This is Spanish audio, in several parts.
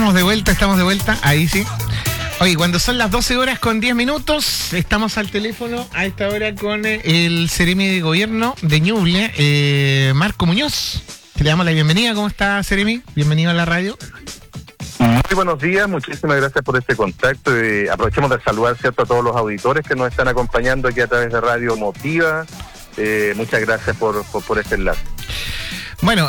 Estamos de vuelta, ahí sí. Oye, cuando son las 12 horas con 10 minutos, estamos al teléfono a esta hora con el Seremi de Gobierno de Ñuble, Marco Muñoz. Le damos la bienvenida. ¿Cómo está, Seremi? Bienvenido a la radio. Muy buenos días, muchísimas gracias por este contacto. Aprovechemos de saludar, ¿cierto?, a todos los auditores que nos están acompañando aquí a través de Radio Motiva. Muchas gracias por este enlace. Bueno,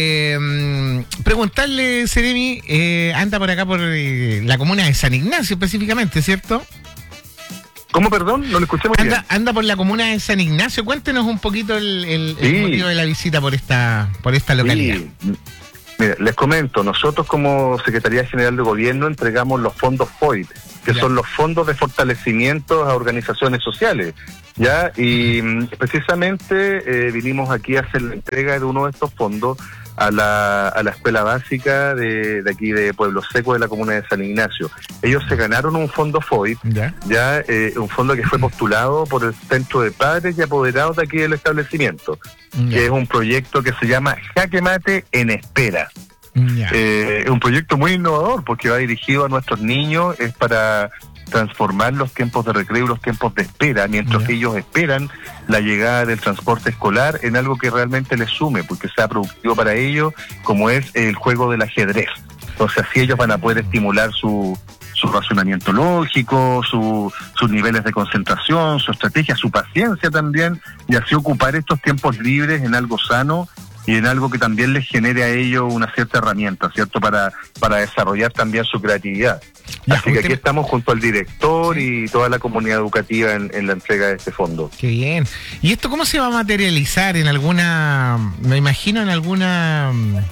preguntarle, Seremi, anda por acá por la comuna de San Ignacio específicamente, ¿cierto? ¿Cómo, perdón? No lo escuché muy bien. Anda por la comuna de San Ignacio. Cuéntenos un poquito el motivo de la visita por esta localidad. Sí. Mira, les comento, nosotros como Secretaría General de Gobierno entregamos los fondos FOID, que son los fondos de fortalecimiento a organizaciones sociales, ¿ya? Y precisamente vinimos aquí a hacer la entrega de uno de estos fondos a la escuela básica de aquí de Pueblo Seco, de la comuna de San Ignacio. Ellos se ganaron un fondo FOID, un fondo que fue postulado por el Centro de Padres y Apoderados de aquí del establecimiento, que es un proyecto que se llama Jaque Mate en Espera. Es un proyecto muy innovador porque va dirigido a nuestros niños, es para transformar los tiempos de recreo y los tiempos de espera, mientras ellos esperan la llegada del transporte escolar, en algo que realmente les sume, porque sea productivo para ellos, como es el juego del ajedrez. Entonces así ellos van a poder estimular su razonamiento lógico, sus niveles de concentración, su estrategia, su paciencia también, y así ocupar estos tiempos libres en algo sano y en algo que también les genere a ellos una cierta herramienta, ¿cierto?, para desarrollar también su creatividad. Así que aquí estamos junto al director y toda la comunidad educativa en la entrega de este fondo. Qué bien. ¿Y esto cómo se va a materializar en alguna, me imagino en alguna...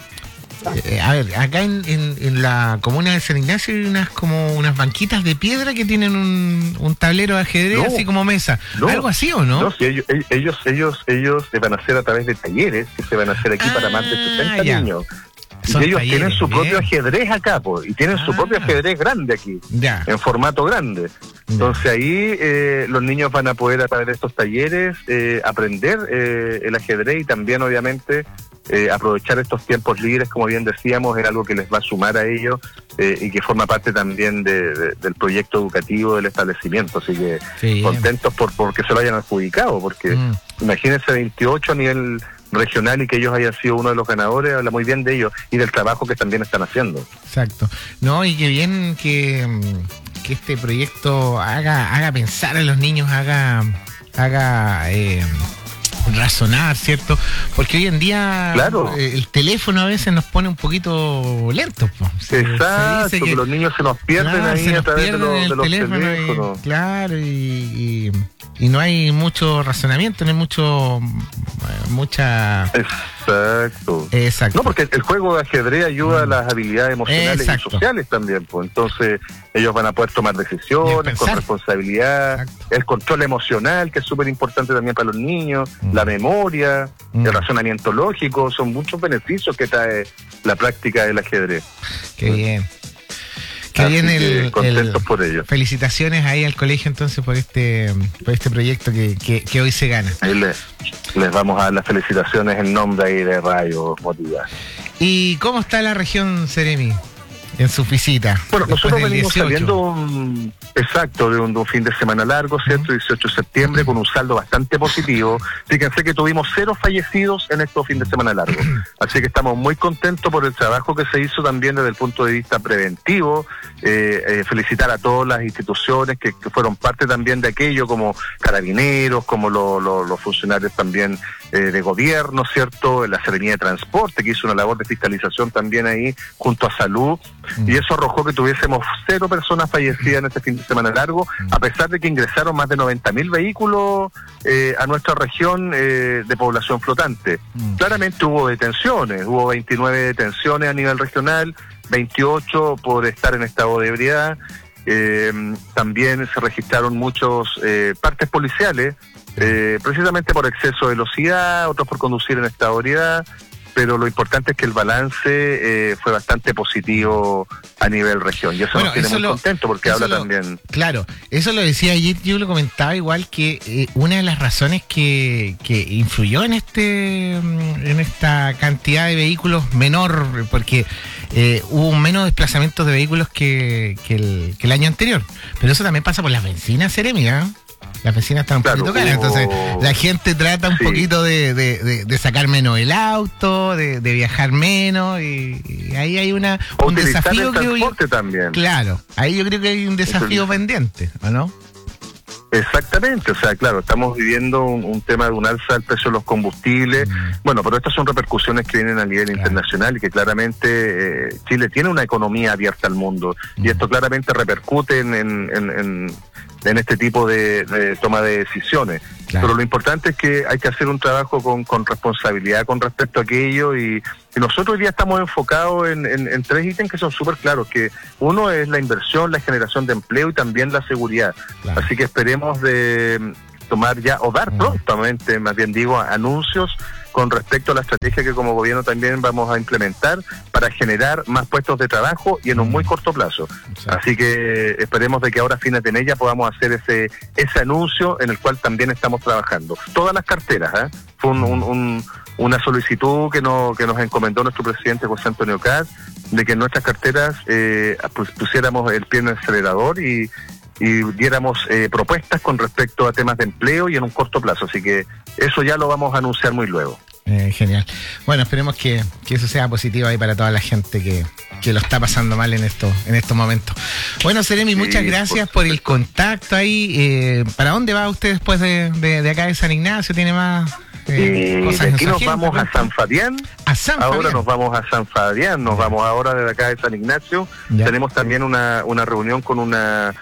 a ver, acá en la comuna de San Ignacio hay unas banquitas de piedra que tienen un tablero de ajedrez así como mesa. ¿Algo así o no? No, sí, ellos van a hacer a través de talleres que se van a hacer aquí para más de 60 niños. Y ellos tienen su propio ajedrez acá, y tienen su propio ajedrez grande aquí, en formato grande. Entonces ahí los niños van a poder a través de estos talleres aprender el ajedrez y también obviamente aprovechar estos tiempos libres, como bien decíamos, es algo que les va a sumar a ellos y que forma parte también del proyecto educativo del establecimiento. Así que contentos porque se lo hayan adjudicado, porque imagínense 28 a nivel regional y que ellos hayan sido uno de los ganadores, habla muy bien de ellos y del trabajo que también están haciendo. Exacto. No, y qué bien que este proyecto haga pensar a los niños, haga razonar, ¿cierto? Porque hoy en día el teléfono a veces nos pone un poquito lentos. Exacto, se dice que los niños se nos pierden ahí a través de los teléfonos. Y no hay mucho razonamiento, no hay mucha... Exacto. No, porque el juego de ajedrez ayuda a las habilidades emocionales y sociales también, pues. Entonces ellos van a poder tomar decisiones con responsabilidad, el control emocional, que es súper importante también para los niños, la memoria, el razonamiento lógico, son muchos beneficios que trae la práctica del ajedrez. Qué bien. Qué bien contentos por ello. Felicitaciones ahí al colegio entonces por este proyecto que hoy se gana. Ahí les vamos a dar las felicitaciones en nombre ahí de Radio Motiva. ¿Y cómo está la región, Seremi, en su visita? Bueno, nosotros venimos saliendo de un fin de semana largo, ¿cierto? 18 de septiembre, con un saldo bastante positivo. Fíjense que tuvimos 0 fallecidos en estos fin de semana largo. Así que estamos muy contentos por el trabajo que se hizo también desde el punto de vista preventivo. Felicitar a todas las instituciones que fueron parte también de aquello, como Carabineros, como los funcionarios también de gobierno, ¿cierto? La Seremía de Transporte, que hizo una labor de fiscalización también ahí, junto a Salud. Y eso arrojó que tuviésemos 0 personas fallecidas en este fin de semana largo, a pesar de que ingresaron más de 90.000 vehículos a nuestra región de población flotante. Claramente hubo detenciones, hubo 29 detenciones a nivel regional, 28 por estar en estado de ebriedad. También se registraron muchos partes policiales, precisamente por exceso de velocidad, otros por conducir en estado de ebriedad. pero lo importante es que el balance fue bastante positivo a nivel región, y eso nos tiene muy contentos porque habla también. Claro, eso lo decía ayer, yo lo comentaba igual que una de las razones que influyó en esta cantidad de vehículos menor, porque hubo menos desplazamientos de vehículos que el año anterior, pero eso también pasa por las bencinas, Seremi, ¿eh? Las bencinas están un poquito caras, entonces la gente trata un poquito de sacar menos el auto, de viajar menos, y ahí hay un desafío el transporte también. Claro, ahí yo creo que hay un desafío pendiente, ¿o no? Exactamente, o sea, claro, estamos viviendo un tema de un alza del precio de los combustibles, bueno, pero estas son repercusiones que vienen a nivel internacional y que claramente Chile tiene una economía abierta al mundo, y esto claramente repercute en este tipo de toma de decisiones. Claro. Pero lo importante es que hay que hacer un trabajo con responsabilidad con respecto a aquello, y nosotros hoy día estamos enfocados en 3 ítems que son súper claros, que uno es la inversión, la generación de empleo y también la seguridad. Claro. Así que esperemos de tomar ya, o dar prontamente, más bien digo, anuncios con respecto a la estrategia que como gobierno también vamos a implementar para generar más puestos de trabajo y en un muy corto plazo. Exacto. Así que esperemos de que ahora, fines de ella, podamos hacer ese anuncio en el cual también estamos trabajando. Todas las carteras, fue una solicitud que nos encomendó nuestro presidente José Antonio Caz, de que en nuestras carteras pues pusiéramos el pie en el acelerador y diéramos propuestas con respecto a temas de empleo y en un corto plazo, así que eso ya lo vamos a anunciar muy luego. Genial. Bueno, esperemos que eso sea positivo ahí para toda la gente que lo está pasando mal en estos momentos. Bueno, Seremi, muchas gracias por el contacto ahí. ¿Para dónde va usted después de acá de San Ignacio? ¿Tiene más cosas en aquí nos vamos a San Fabián. Ahora nos vamos a San Fabián, nos vamos ahora de acá de San Ignacio. Ya. Tenemos también una reunión con una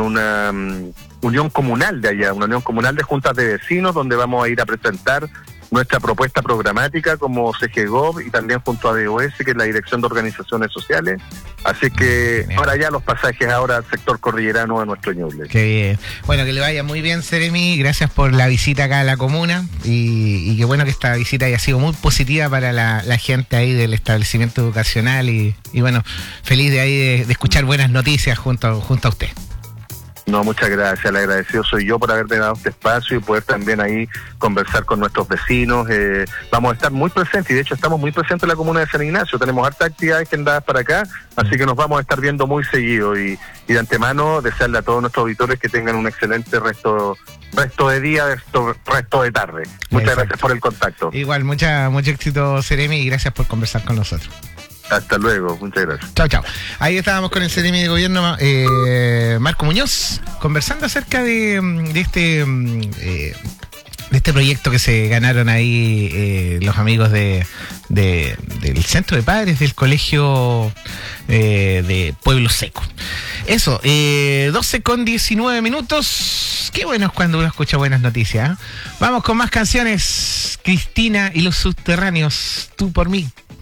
unión comunal de allá, una unión comunal de juntas de vecinos, donde vamos a ir a presentar nuestra propuesta programática como CGGOV y también junto a DOS, que es la Dirección de Organizaciones Sociales. Así que ahora ya los pasajes ahora al sector cordillerano de nuestro Ñuble. Qué bien. Bueno, que le vaya muy bien, Seremi. Gracias por la visita acá a la comuna, y qué bueno que esta visita haya sido muy positiva para la gente ahí del establecimiento educacional, y bueno, feliz de ahí de escuchar buenas noticias junto a usted. No, muchas gracias, el agradecido soy yo por haberme dado este espacio y poder también ahí conversar con nuestros vecinos. Vamos a estar muy presentes, y de hecho estamos muy presentes en la comuna de San Ignacio, tenemos hartas actividades agendadas para acá, así que nos vamos a estar viendo muy seguido, y de antemano desearle a todos nuestros auditores que tengan un excelente resto de día, resto de tarde. Muchas gracias por el contacto. Igual, mucho éxito, Seremi, y gracias por conversar con nosotros. Hasta luego, muchas gracias. Chao. Ahí estábamos con el Seremi de Gobierno, Marco Muñoz, conversando acerca de este proyecto que se ganaron ahí los amigos del Centro de Padres del Colegio de Pueblo Seco. Eso, 12:19. Qué bueno es cuando uno escucha buenas noticias, ¿eh? Vamos con más canciones. Cristina y los Subterráneos, Tú por mí.